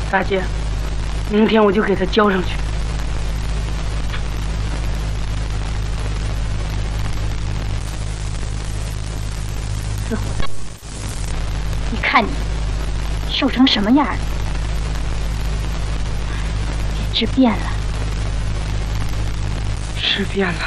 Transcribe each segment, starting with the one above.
大姐，明天我就给他交上去。 四虎，你看你瘦成什么样了，简直变了。 是变了，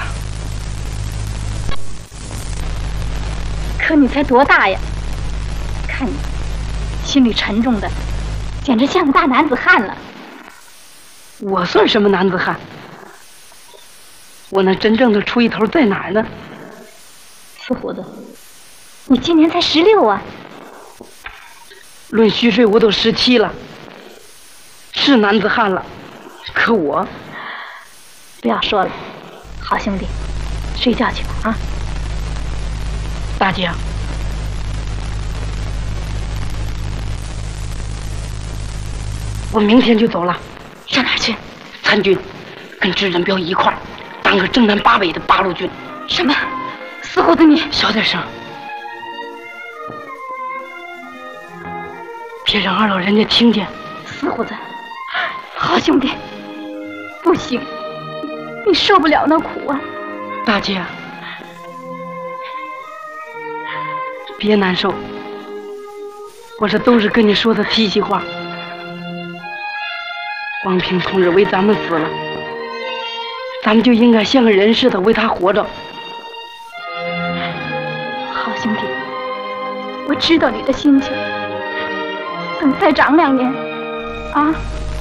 可你才多大呀？看你心里沉重的，简直像个大男子汉了。 我算什么男子汉？我那真正的出一头在哪儿呢？ 四虎子，你今年才16啊！ 论虚岁我都17了，是男子汉了。可我…… 不要说了，好兄弟，睡觉去吧啊！ 大姐，我明天就走了。 上哪儿去？ 参军，跟支人彪一块儿当个征南8北的八路军。 什么？四虎子你小点声，别让二老人家听见。 四虎子，好兄弟，不行，你受不了那苦啊！ 大姐，别难受，我这都是跟你说的提气话。王平同志为咱们死了，咱们就应该像个人似的为他活着。 好兄弟，我知道你的心情。等再长2年，啊！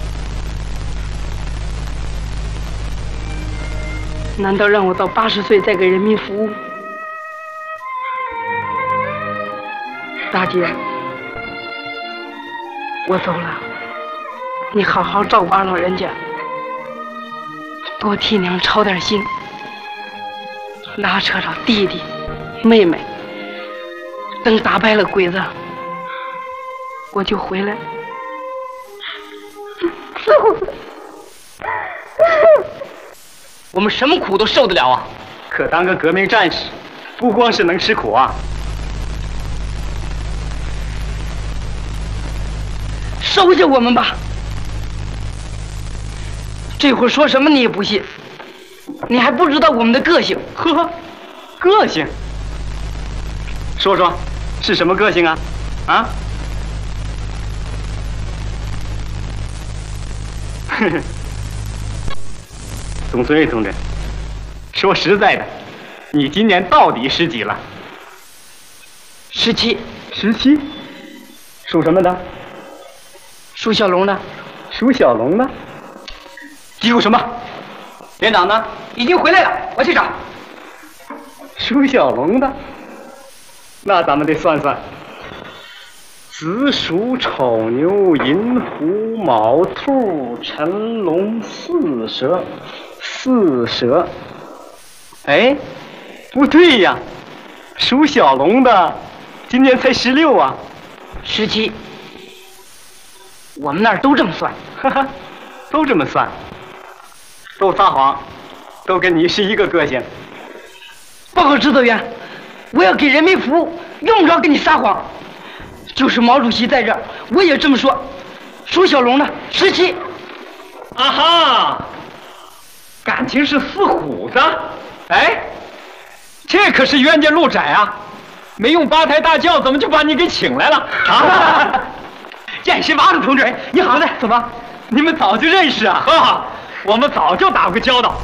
难道让我到80岁再给人民服务？大姐，我走了，你好好照顾二老人家，多替娘操点心，拉扯着弟弟妹妹，等打败了鬼子，我就回来。我们什么苦都受得了啊！ 可当个革命战士，不光是能吃苦啊， 收下我们吧！这会儿说什么你也不信，你还不知道我们的个性。 呵，个性？说说，是什么个性啊？啊？呵呵。总孙瑞同志，说实在的，你今年到底10几了 ？17。 17？属什么的？ 属小龙的。 属小龙的？嘀咕什么？连长呢？ 已经回来了，我去找。 属小龙的，那咱们得算算。子鼠、丑牛、寅虎、卯兔、辰龙、巳蛇。4蛇，哎，不对呀，属小龙的今年才16啊 ，17。我们那儿都这么算， 哈哈，都这么算，都撒谎，都跟你是一个个性。 报告指导员，我要给人民服务，用不着跟你撒谎。就是毛主席在这儿，我也这么说。属小龙的17。 啊哈！感情是4虎子，哎，这可是冤家路窄啊！没用8抬大轿，怎么就把你给请来了啊？ 见识马同志，你好的，怎么？ 你们早就认识啊？啊，我们早就打过交道。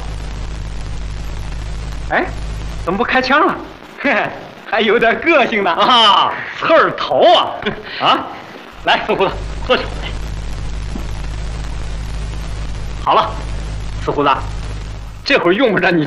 哎，怎么不开枪了？嘿嘿，还有点个性呢啊！刺儿头啊！啊，来，四虎子，喝酒。好了，四虎子。这会儿用不着你